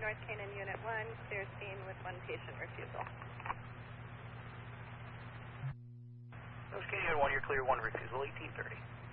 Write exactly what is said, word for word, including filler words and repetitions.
North Canaan Unit one, clear scene with one patient refusal. North Canaan Unit one, you're clear, one refusal, eighteen thirty.